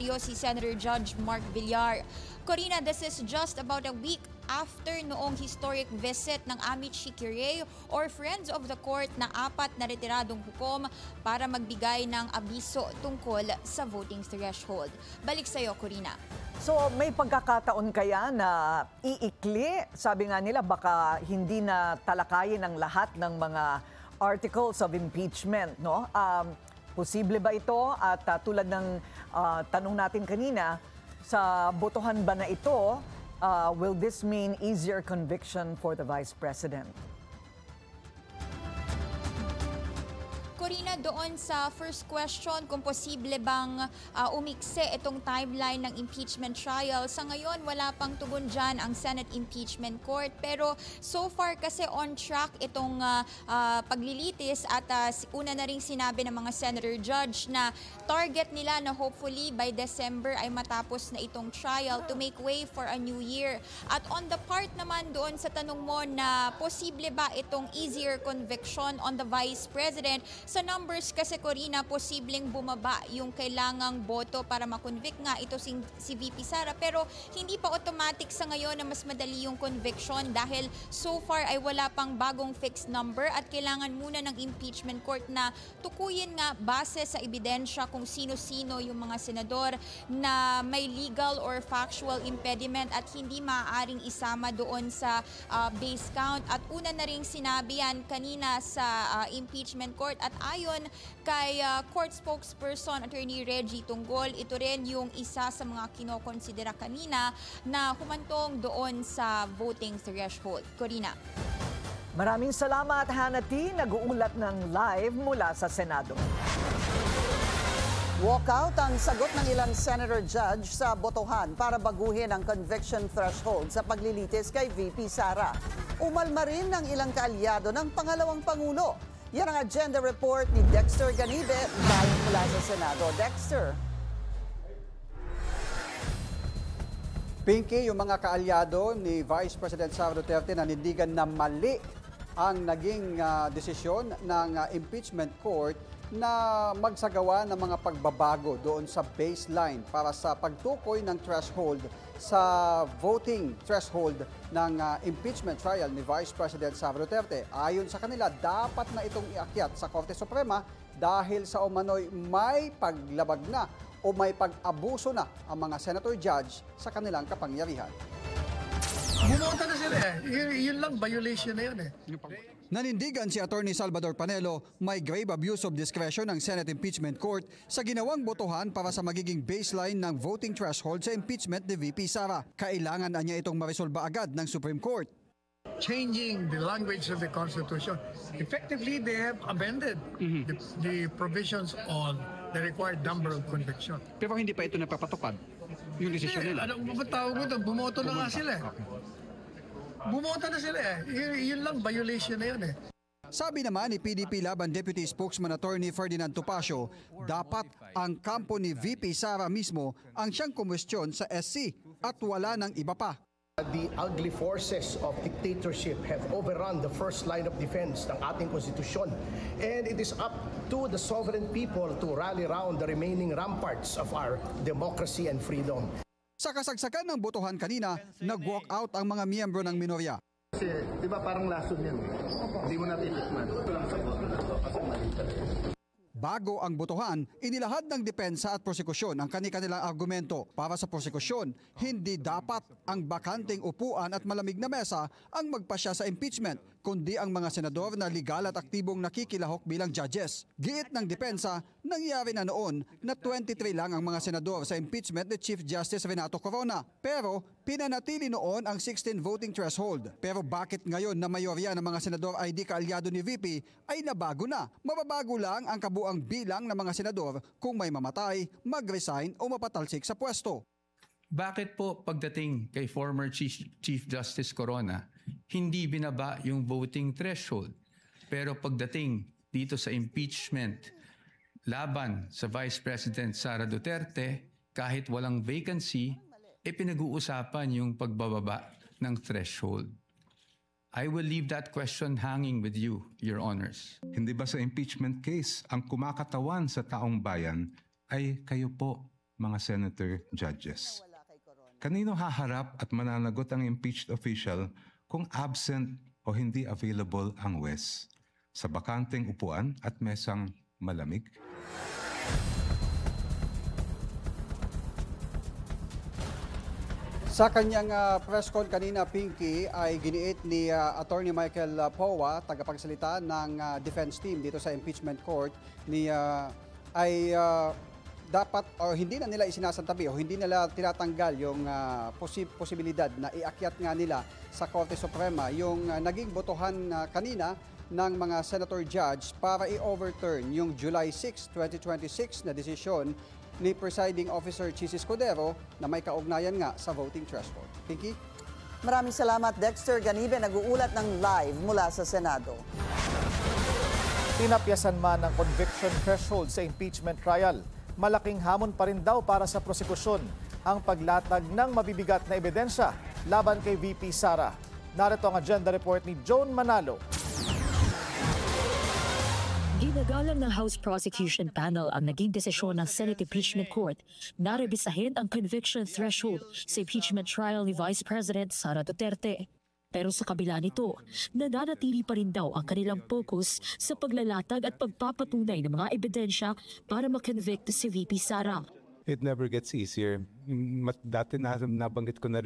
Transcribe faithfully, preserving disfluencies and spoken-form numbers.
Baguio si Senator Judge Mark Villar. Corina, this is just about a week after noong historic visit ng Amici Curie or Friends of the Court na apat na retiradong hukom para magbigay ng abiso tungkol sa voting threshold. Balik sa iyo, Corina. So may pagkakataon kaya na iikli? Sabi nga nila baka hindi na talakayin ang lahat ng mga articles of impeachment, no? Um, posible ba ito? At uh, tulad ng uh, tanong natin kanina, sa botohan ba na ito, uh, will this mean easier conviction for the Vice President? Corina, doon sa first question, kung posible bang uh, umikse itong timeline ng impeachment trial, sa ngayon wala pang tugon dyan ang Senate Impeachment Court. Pero so far kasi on track itong uh, uh, paglilitis at uh, una na rin sinabi ng mga senator judge na target nila na hopefully by December ay matapos na itong trial to make way for a new year. At on the part naman doon sa tanong mo na posible ba itong easier conviction on the Vice President, sa numbers kasi, Corina, posibleng bumaba yung kailangang boto para makonvict nga ito si, si V P Sara. Pero hindi pa automatic sa ngayon na mas madali yung conviction dahil so far ay wala pang bagong fixed number at kailangan muna ng impeachment court na tukuyin nga base sa ebidensya kung sino-sino yung mga senador na may legal or factual impediment at hindi maaaring isama doon sa uh, base count. At una na rin sinabi yan kanina sa uh, impeachment court at ayon kay uh, court spokesperson Attorney Reggie Tunggol, ito rin yung isa sa mga kinokonsidera kanina na humantong doon sa voting threshold. Corina. Maraming salamat, Hannah T. Nag-uulat ng live mula sa Senado. Walkout ang sagot ng ilang senator judge sa botohan para baguhin ang conviction threshold sa paglilitis kay V P Sara. Umalma rin ng ilang kaalyado ng pangalawang Pangulo. Yan ang agenda report ni Dexter Ganibe live mula sa Senado. Dexter. Pinky, yung mga kaalyado ni Vice President Sara Duterte nanindigan na mali ang naging uh, desisyon ng uh, impeachment court na magsagawa ng mga pagbabago doon sa baseline para sa pagtukoy ng threshold sa voting threshold ng uh, impeachment trial ni Vice President Sara Duterte. Ayon sa kanila, dapat na itong iakyat sa Korte Suprema dahil sa umano'y may paglabag na o may pag-abuso na ang mga senator judge sa kanilang kapangyarihan. Bumonta na sila eh. Y- yun lang, violation na yun eh. Nanindigan si Attorney Salvador Panelo may grave abuse of discretion ng Senate Impeachment Court sa ginawang botohan para sa magiging baseline ng voting threshold sa impeachment ni V P Sara. Kailangan na niya itong maresolba agad ng Supreme Court. Changing the language of the Constitution. Effectively, they have amended mm-hmm. the, the provisions on the required number of conviction. Pero hindi pa ito napapatupad, yung desisyon nila. Ano ba tawag mo ito? Bumoto na nga sila eh. Okay. Bumoto na sila eh. Y- yun lang, violation na yun eh. Sabi naman ni P D P Laban Deputy Spokesman Attorney Ferdinand Topacio, dapat ang kampo ni V P Sara mismo ang siyang kumwestiyon sa S C at wala ng iba pa. The ugly forces of dictatorship have overrun the first line of defense ng ating konstitusyon. And it is up to the sovereign people to rally around the remaining ramparts of our democracy and freedom. Sa kasagsagan ng botohan kanina, nag-walk out ang mga miyembro ng minorya. Kasi, di ba parang lason yan? Hindi mo natin itikman. Bago ang botohan, inilahad ng depensa at prosekusyon ang kani-kanilang argumento. Para sa prosekusyon, hindi dapat ang bakanting upuan at malamig na mesa ang magpasya sa impeachment, kundi ang mga senador na legal at aktibong nakikilahok bilang judges. Giit ng depensa, nangyari na noon na twenty-three lang ang mga senador sa impeachment ni Chief Justice Renato Corona. Pero pinanatili noon ang sixteen voting threshold. Pero bakit ngayon na mayorya ng mga senador ay di kaalyado ni V P ay nabago na? Mababago lang ang kabuang bilang ng mga senador kung may mamatay, mag-resign o mapatalsik sa pwesto. Bakit po pagdating kay former Chief, Chief Justice Corona, hindi binaba yung voting threshold? Pero pagdating dito sa impeachment laban sa Vice President Sara Duterte, kahit walang vacancy, e pinag-uusapan yung pagbababa ng threshold. I will leave that question hanging with you, Your Honors. Hindi ba sa impeachment case, ang kumakatawan sa taong bayan ay kayo po, mga senator judges. Kanino haharap at mananagot ang impeached official kung absent o hindi available ang W E S sa bakanteng upuan at mesang malamig? Sa kanyang ah, press con kanina, Pinky, ay giniit ni ah, Attorney Michael ah, Powa, tagapagsalita ng ah, defense team dito sa impeachment court, ni ah, ay ah, dapat o hindi na nila isinasantabi o hindi nila tinatanggal yung ah, posi- posibilidad na iakyat nga nila sa Korte Suprema yung ah, naging botohan ah, kanina ng mga senator judge para i-overturn yung July sixth, twenty twenty-six na desisyon ni Presiding Officer Chis Escudero na may kaugnayan nga sa voting threshold. Pinky? Maraming salamat, Dexter Ganibe, nag-uulat ng live mula sa Senado. Tinapyasan man ang conviction threshold sa impeachment trial, malaking hamon pa rin daw para sa prosekusyon ang paglatag ng mabibigat na ebidensya laban kay V P Sara. Narito ang agenda report ni Joan Manalo. Ginagalang ng House Prosecution Panel ang naging desisyon ng Senate Impeachment Court na rebisahin ang conviction threshold sa impeachment trial ni Vice President Sara Duterte. Pero sa kabila nito, nananatili pa rin daw ang kanilang focus sa paglalatag at pagpapatunay ng mga ebidensya para makonvict si V P Sara. It never gets easier. Mat- Dati na nabanggit ko na